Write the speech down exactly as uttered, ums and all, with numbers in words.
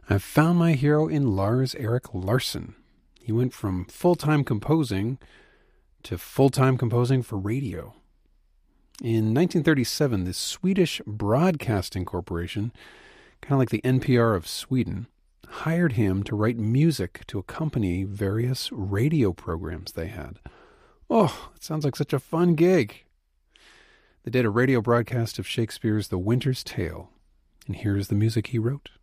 I've found my hero in Lars Erik Larsson. He went from full-time composing to full-time composing for radio. In nineteen thirty-seven, the Swedish Broadcasting Corporation, kind of like the N P R of Sweden, hired him to write music to accompany various radio programs they had. Oh, it sounds like such a fun gig. They did a radio broadcast of Shakespeare's The Winter's Tale, and here's the music he wrote.